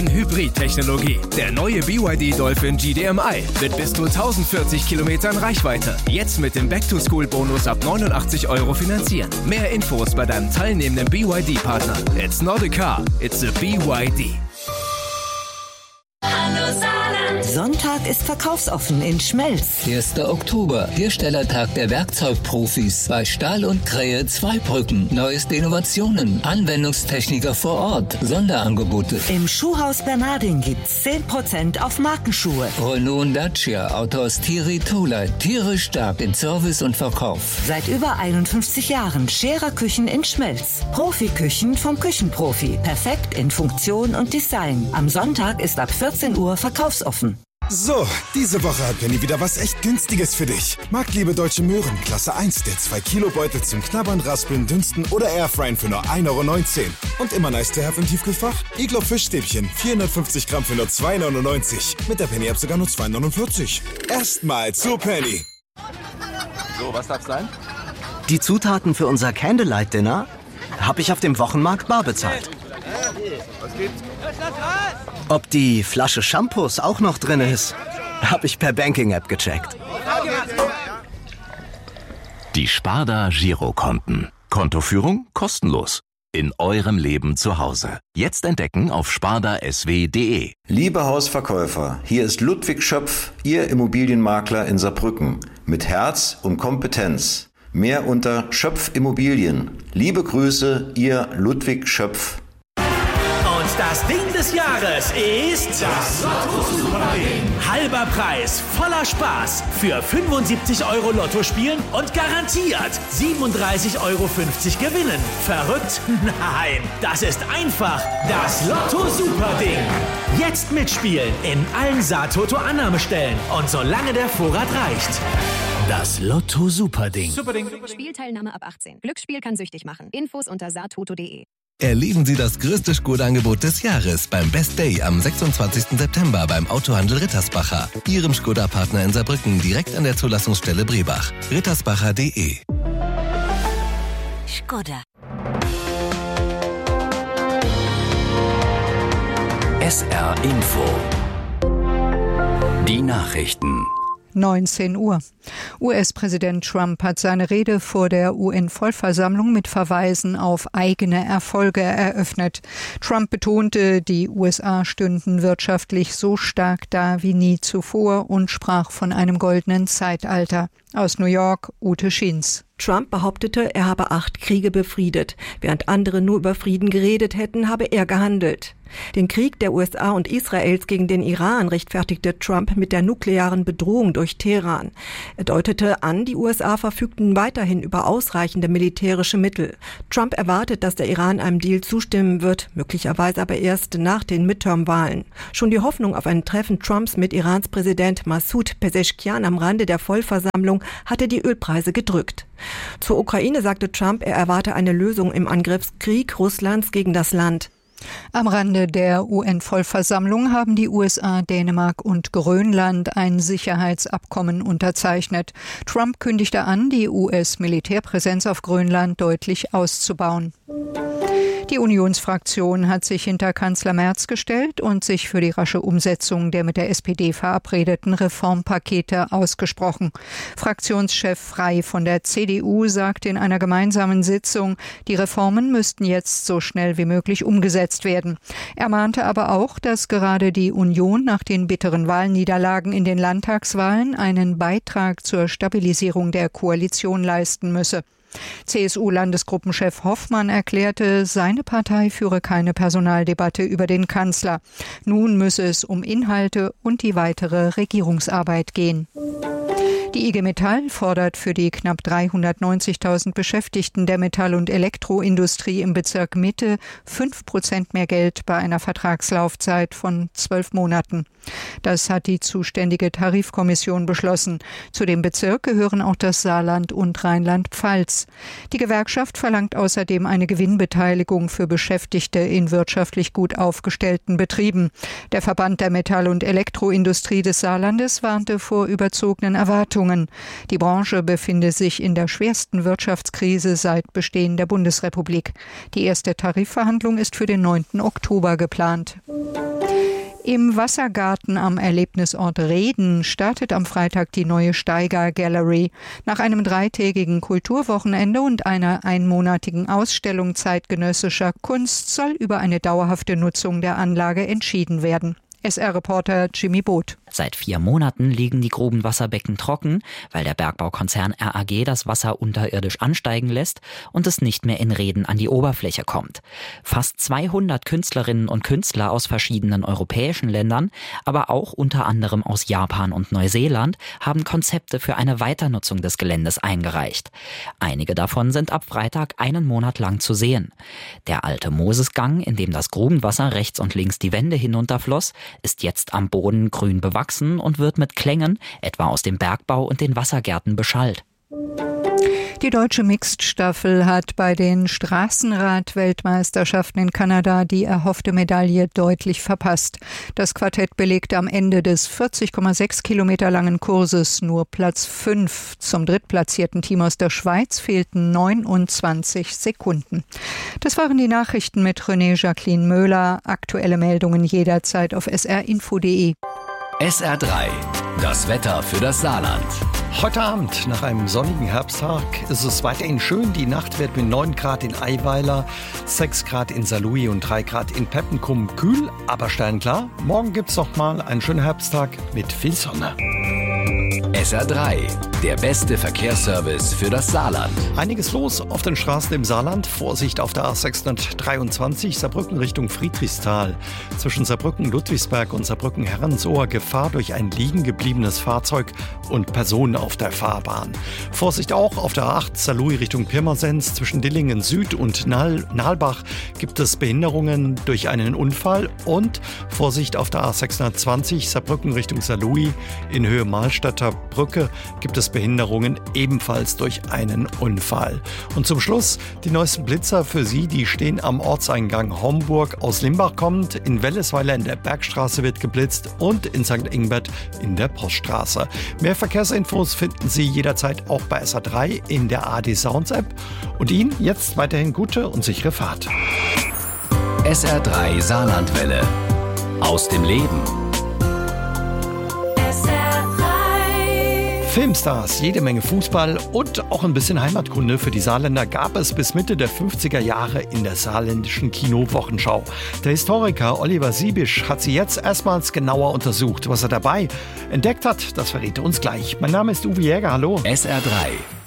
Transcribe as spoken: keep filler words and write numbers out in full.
Hybrid-Technologie. Der neue B Y D Dolphin G D M I mit bis zu tausendvierzig Kilometern Reichweite. Jetzt mit dem Back-to-School-Bonus ab neunundachtzig Euro finanzieren. Mehr Infos bei deinem teilnehmenden B Y D-Partner. It's not a car, it's a B Y D. Hallo Saarland. Sonntag ist verkaufsoffen in Schmelz. erster Oktober, Herstellertag der Werkzeugprofis bei Stahl und Krähe Zweibrücken. Neueste Innovationen, Anwendungstechniker vor Ort, Sonderangebote. Im Schuhhaus Bernardin gibt's zehn Prozent auf Markenschuhe. Renault und Dacia, Auto aus Thierry Toleit, tierisch stark in Service und Verkauf. Seit über einundfünfzig Jahren Scherer Küchen in Schmelz. Profiküchen vom Küchenprofi. Perfekt in Funktion und Design. Am Sonntag ist ab vierzehn Uhr verkaufsoffen. So, diese Woche hat Penny wieder was echt Günstiges für dich. Marktliebe Deutsche Möhren, Klasse eins, der zwei Kilo Beutel zum Knabbern, Raspeln, Dünsten oder Airfryen für nur ein Euro neunzehn. Und immer nice to have im Tiefkühlfach? Iglo Fischstäbchen, vierhundertfünfzig Gramm für nur zwei neunundneunzig. Mit der Penny-App sogar nur zwei neunundvierzig. Erstmal zu Penny. So, was darf's sein? Die Zutaten für unser Candlelight-Dinner habe ich auf dem Wochenmarkt bar bezahlt. Was gibt's? Ob die Flasche Shampoos auch noch drin ist, habe ich per Banking-App gecheckt. Die Sparda Girokonten. Kontoführung kostenlos. In eurem Leben zu Hause. Jetzt entdecken auf sparda s w punkt d e. Liebe Hausverkäufer, hier ist Ludwig Schöpf, Ihr Immobilienmakler in Saarbrücken. Mit Herz und Kompetenz. Mehr unter Schöpf Immobilien. Liebe Grüße, Ihr Ludwig Schöpf. Und das Ding des Jahres ist das Lotto-Super-Ding. Halber Preis, voller Spaß. Für fünfundsiebzig Euro Lotto spielen und garantiert siebenunddreißig Euro fünfzig gewinnen. Verrückt? Nein, das ist einfach das Lotto-Super-Ding. Jetzt mitspielen in allen Saar-Toto-Annahmestellen und solange der Vorrat reicht. Das Lotto-Super-Ding. Superding. Spielteilnahme ab achtzehn. Glücksspiel kann süchtig machen. Infos unter saartoto punkt de. Erleben Sie das größte Skoda-Angebot des Jahres beim Best Day am sechsundzwanzigsten September beim Autohandel Rittersbacher. Ihrem Skoda-Partner in Saarbrücken direkt an der Zulassungsstelle Brebach. rittersbacher punkt de. Skoda. S R Info. Die Nachrichten. neunzehn Uhr. U S-Präsident Trump hat seine Rede vor der U N-Vollversammlung mit Verweisen auf eigene Erfolge eröffnet. Trump betonte, die U S A stünden wirtschaftlich so stark da wie nie zuvor und sprach von einem goldenen Zeitalter. Aus New York, Ute Schins. Trump behauptete, er habe acht Kriege befriedet. Während andere nur über Frieden geredet hätten, habe er gehandelt. Den Krieg der U S A und Israels gegen den Iran rechtfertigte Trump mit der nuklearen Bedrohung durch Teheran. Er deutete an, die U S A verfügten weiterhin über ausreichende militärische Mittel. Trump erwartet, dass der Iran einem Deal zustimmen wird, möglicherweise aber erst nach den Midterm-Wahlen. Schon die Hoffnung auf ein Treffen Trumps mit Irans Präsident Massoud Pezeshkian am Rande der Vollversammlung hatte die Ölpreise gedrückt. Zur Ukraine sagte Trump, er erwarte eine Lösung im Angriffskrieg Russlands gegen das Land. Am Rande der U N-Vollversammlung haben die U S A, Dänemark und Grönland ein Sicherheitsabkommen unterzeichnet. Trump kündigte an, die U S-Militärpräsenz auf Grönland deutlich auszubauen. Die Unionsfraktion hat sich hinter Kanzler Merz gestellt und sich für die rasche Umsetzung der mit der S P D verabredeten Reformpakete ausgesprochen. Fraktionschef Frey von der C D U sagte in einer gemeinsamen Sitzung, die Reformen müssten jetzt so schnell wie möglich umgesetzt werden. Er mahnte aber auch, dass gerade die Union nach den bitteren Wahlniederlagen in den Landtagswahlen einen Beitrag zur Stabilisierung der Koalition leisten müsse. C S U-Landesgruppenchef Hoffmann erklärte, seine Partei führe keine Personaldebatte über den Kanzler. Nun müsse es um Inhalte und die weitere Regierungsarbeit gehen. Die I G Metall fordert für die knapp dreihundertneunzigtausend Beschäftigten der Metall- und Elektroindustrie im Bezirk Mitte fünf Prozent mehr Geld bei einer Vertragslaufzeit von zwölf Monaten. Das hat die zuständige Tarifkommission beschlossen. Zu dem Bezirk gehören auch das Saarland und Rheinland-Pfalz. Die Gewerkschaft verlangt außerdem eine Gewinnbeteiligung für Beschäftigte in wirtschaftlich gut aufgestellten Betrieben. Der Verband der Metall- und Elektroindustrie des Saarlandes warnte vor überzogenen Erwartungen. Vermutungen. Die Branche befinde sich in der schwersten Wirtschaftskrise seit Bestehen der Bundesrepublik. Die erste Tarifverhandlung ist für den neunten Oktober geplant. Im Wassergarten am Erlebnisort Reden startet am Freitag die neue Steiger Gallery. Nach einem dreitägigen Kulturwochenende und einer einmonatigen Ausstellung zeitgenössischer Kunst soll über eine dauerhafte Nutzung der Anlage entschieden werden. S R-Reporter Jimmy Boot. Seit vier Monaten liegen die Grubenwasserbecken trocken, weil der Bergbaukonzern R A G das Wasser unterirdisch ansteigen lässt und es nicht mehr in Reden an die Oberfläche kommt. Fast zweihundert Künstlerinnen und Künstler aus verschiedenen europäischen Ländern, aber auch unter anderem aus Japan und Neuseeland, haben Konzepte für eine Weiternutzung des Geländes eingereicht. Einige davon sind ab Freitag einen Monat lang zu sehen. Der alte Mosesgang, in dem das Grubenwasser rechts und links die Wände hinunterfloss, ist jetzt am Boden grün bewachsen und wird mit Klängen, etwa aus dem Bergbau und den Wassergärten, beschallt. Die deutsche Mixed-Staffel hat bei den Straßenrad-Weltmeisterschaften in Kanada die erhoffte Medaille deutlich verpasst. Das Quartett belegte am Ende des vierzig Komma sechs Kilometer langen Kurses nur Platz fünf. Zum drittplatzierten Team aus der Schweiz fehlten neunundzwanzig Sekunden. Das waren die Nachrichten mit René Jacqueline Möhler. Aktuelle Meldungen jederzeit auf s r info punkt d e. S R drei, das Wetter für das Saarland. Heute Abend, nach einem sonnigen Herbsttag, ist es weiterhin schön. Die Nacht wird mit neun Grad in Eiweiler, sechs Grad in Saarlouis und drei Grad in Peppenkum kühl, aber sternklar. Morgen gibt's noch mal einen schönen Herbsttag mit viel Sonne. S R drei, der beste Verkehrsservice für das Saarland. Einiges los auf den Straßen im Saarland. Vorsicht auf der A sechshundertdreiundzwanzig, Saarbrücken Richtung Friedrichsthal. Zwischen Saarbrücken-Ludwigsberg und Saarbrücken-Herrensohr Gefahr durch ein liegen gebliebenes Fahrzeug und Personen auf der Fahrbahn. Vorsicht auch auf der A acht, Saarlouis Richtung Pirmasens. Zwischen Dillingen Süd und Nahl- Nahlbach gibt es Behinderungen durch einen Unfall. Und Vorsicht auf der A sechshundertzwanzig, Saarbrücken Richtung Saarlouis in Höhe Mahlstadter Brücke gibt es Behinderungen ebenfalls durch einen Unfall. Und zum Schluss die neuesten Blitzer für Sie, die stehen am Ortseingang Homburg. Aus Limbach kommt, in Wellesweiler in der Bergstraße wird geblitzt und in Sankt Ingbert in der Poststraße. Mehr Verkehrsinfos finden Sie jederzeit auch bei S R drei in der A D Sounds App. Und Ihnen jetzt weiterhin gute und sichere Fahrt. S R drei Saarlandwelle. Aus dem Leben. Filmstars, jede Menge Fußball und auch ein bisschen Heimatkunde für die Saarländer gab es bis Mitte der fünfziger Jahre in der saarländischen Kino-Wochenschau. Der Historiker Oliver Siebisch hat sie jetzt erstmals genauer untersucht. Was er dabei entdeckt hat, das verrät er uns gleich. Mein Name ist Uwe Jäger, hallo. S R drei.